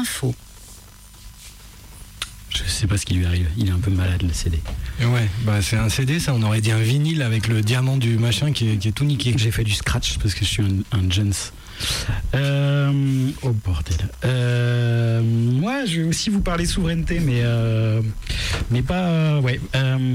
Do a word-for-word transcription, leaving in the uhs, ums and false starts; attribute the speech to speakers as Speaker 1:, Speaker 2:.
Speaker 1: info.
Speaker 2: Je sais pas ce qui lui arrive, il est un peu malade le C D.
Speaker 3: Et ouais, bah c'est un C D ça, on aurait dit un vinyle avec le diamant du machin qui est, qui est tout niqué.
Speaker 2: J'ai fait du scratch parce que je suis un, un Jones. Euh, oh bordel. Euh, moi je vais aussi vous parler souveraineté mais, euh, mais pas... ouais. Euh,